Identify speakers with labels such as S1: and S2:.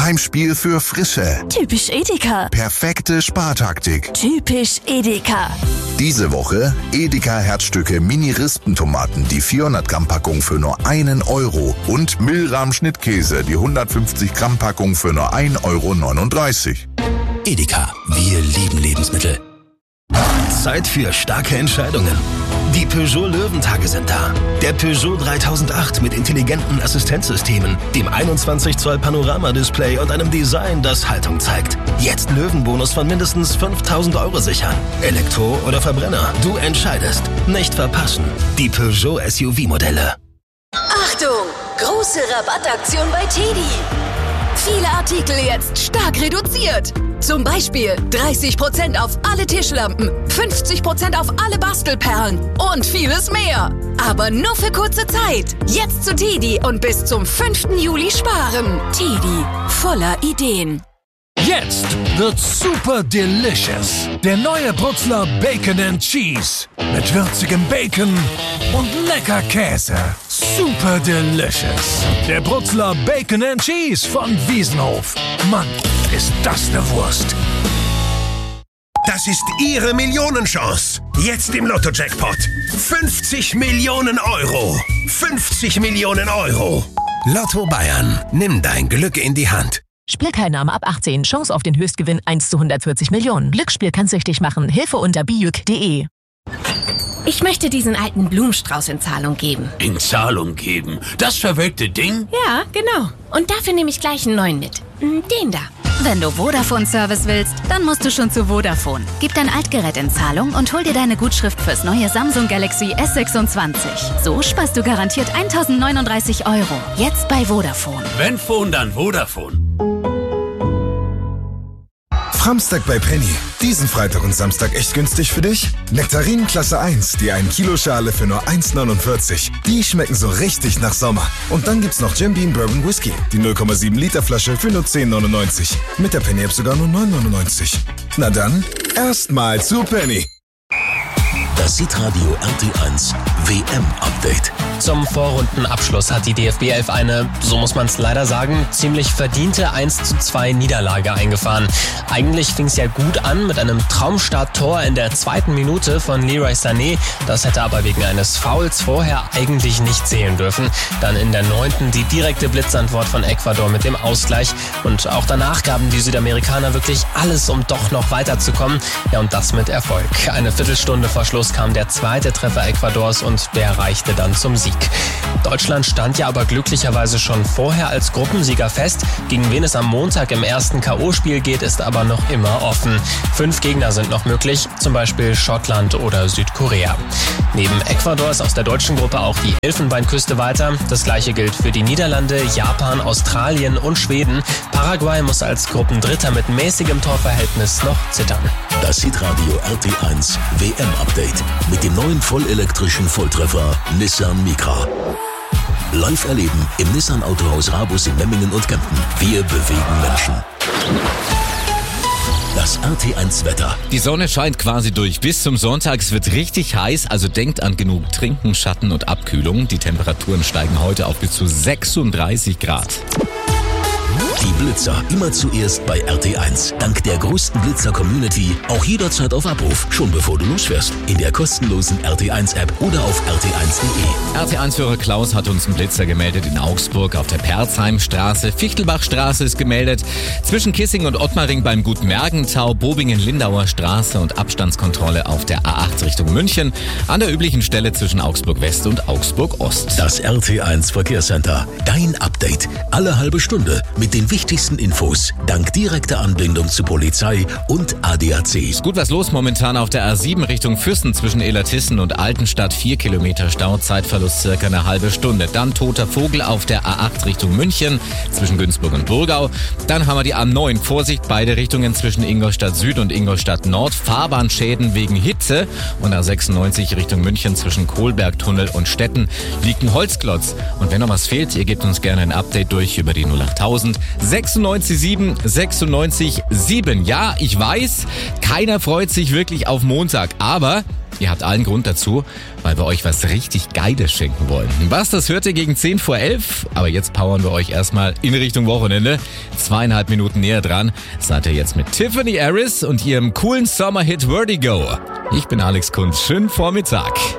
S1: Heimspiel für Frische.
S2: Typisch Edeka.
S1: Perfekte Spartaktik.
S2: Typisch Edeka.
S1: Diese Woche Edeka Herzstücke Mini-Rispentomaten, die 400 Gramm Packung für nur 1 Euro und Milram Schnittkäse, die 150 Gramm Packung für nur 1,39 Euro.
S3: Edeka, wir lieben Lebensmittel. Zeit für starke Entscheidungen. Die Peugeot Löwentage sind da. Der Peugeot 3008 mit intelligenten Assistenzsystemen, dem 21 Zoll Panoramadisplay und einem Design, das Haltung zeigt. Jetzt Löwenbonus von mindestens 5.000 Euro sichern. Elektro oder Verbrenner, du entscheidest. Nicht verpassen. Die Peugeot SUV-Modelle.
S4: Achtung! Große Rabattaktion bei TEDi. Viele Artikel jetzt stark reduziert. Zum Beispiel 30% auf alle Tischlampen, 50% auf alle Bastelperlen und vieles mehr. Aber nur für kurze Zeit. Jetzt zu TEDi und bis zum 5. Juli sparen. TEDi, voller Ideen.
S5: Jetzt wird's super delicious. Der neue Brutzler Bacon and Cheese. Mit würzigem Bacon und lecker Käse. Super delicious. Der Brutzler Bacon and Cheese von Wiesenhof. Mann, ist das eine Wurst.
S6: Das ist Ihre Millionenchance. Jetzt im Lotto-Jackpot. 50 Millionen Euro. 50 Millionen Euro.
S3: Lotto Bayern. Nimm dein Glück in die Hand.
S7: Spielteilnahme ab 18. Chance auf den Höchstgewinn 1 zu 140 Millionen. Glücksspiel kann süchtig machen. Hilfe unter bijuk.de.
S8: Ich möchte diesen alten Blumenstrauß in Zahlung geben.
S9: In Zahlung geben? Das verwelkte Ding?
S8: Ja, genau. Und dafür nehme ich gleich einen neuen mit. Den da.
S10: Wenn du Vodafone-Service willst, dann musst du schon zu Vodafone. Gib dein Altgerät in Zahlung und hol dir deine Gutschrift fürs neue Samsung Galaxy S26. So sparst du garantiert 1.039 €. Jetzt bei Vodafone.
S9: Wenn Phone, dann Vodafone.
S11: Framstag bei Penny. Diesen Freitag und Samstag echt günstig für dich? Nektarinen Klasse 1, die 1 Kilo Schale für nur 1,49. Die schmecken so richtig nach Sommer. Und dann gibt's noch Jim Beam Bourbon Whisky, die 0,7 Liter Flasche für nur 10,99. Mit der Penny App sogar nur 9,99. Na dann, erstmal zu Penny.
S3: Das Hitradio RT1 WM-Update.
S12: Zum Vorrundenabschluss hat die DFB 11 eine, so muss man es leider sagen, ziemlich verdiente 1:2 Niederlage eingefahren. Eigentlich fing es ja gut an mit einem Traumstart-Tor in der 2. Minute von Leroy Sané. Das hätte aber wegen eines Fouls vorher eigentlich nicht zählen dürfen. Dann in der 9. die direkte Blitzantwort von Ecuador mit dem Ausgleich. Und auch danach gaben die Südamerikaner wirklich alles, um doch noch weiterzukommen. Ja, und das mit Erfolg. Eine Viertelstunde vor Schluss kam der 2. Treffer Ecuadors und der reichte dann zum Sieg. Deutschland stand ja aber glücklicherweise schon vorher als Gruppensieger fest. Gegen wen es am Montag im ersten K.O.-Spiel geht, ist aber noch immer offen. 5 Gegner sind noch möglich, zum Beispiel Schottland oder Südkorea. Neben Ecuador ist aus der deutschen Gruppe auch die Elfenbeinküste weiter. Das gleiche gilt für die Niederlande, Japan, Australien und Schweden. Paraguay muss als Gruppendritter mit mäßigem Torverhältnis noch zittern.
S3: Das Hitradio RT1 WM-Update mit dem neuen vollelektrischen Volltreffer Nissan Micra. Live erleben im Nissan Autohaus Rabus in Memmingen und Kempten. Wir bewegen Menschen. Das RT1 Wetter.
S13: Die Sonne scheint quasi durch bis zum Sonntag. Es wird richtig heiß, also denkt an genug Trinken, Schatten und Abkühlung. Die Temperaturen steigen heute auf bis zu 36 Grad.
S3: Die Blitzer immer zuerst bei RT1. Dank der größten Blitzer-Community auch jederzeit auf Abruf, schon bevor du losfährst. In der kostenlosen RT1-App oder auf rt1.de.
S13: RT1-Hörer Klaus hat uns einen Blitzer gemeldet in Augsburg auf der Perzheimstraße. Fichtelbachstraße ist gemeldet. Zwischen Kissing und Ottmaring beim Gut Mergenthau, Bobingen-Lindauer Straße und Abstandskontrolle auf der A8 Richtung München. An der üblichen Stelle zwischen Augsburg West und Augsburg Ost.
S3: Das RT1 Verkehrscenter. Dein Update. Alle halbe Stunde mit den wichtigsten Infos, dank direkter Anbindung zu Polizei und ADAC.
S13: Ist gut was los momentan auf der A7 Richtung Füssen zwischen Illertissen und Altenstadt. 4 Kilometer Stau, Zeitverlust circa eine halbe Stunde. Dann toter Vogel auf der A8 Richtung München zwischen Günzburg und Burgau. Dann haben wir die A9, Vorsicht, beide Richtungen zwischen Ingolstadt Süd und Ingolstadt Nord. Fahrbahnschäden wegen Hitze. Und A96 Richtung München zwischen Kohlbergtunnel und Stetten liegt ein Holzklotz. Und wenn noch was fehlt, ihr gebt uns gerne ein Update durch über die 08000 96 96 7. Ja, ich weiß, keiner freut sich wirklich auf Montag, aber ihr habt allen Grund dazu, weil wir euch was richtig Geiles schenken wollen. Was, das hört ihr gegen 10 vor 11. Aber jetzt powern wir euch erstmal in Richtung Wochenende. 2,5 Minuten näher dran seid ihr jetzt mit Tiffany Harris und ihrem coolen Sommerhit Vertigo. Ich bin Alex Kunz. Schönen Vormittag.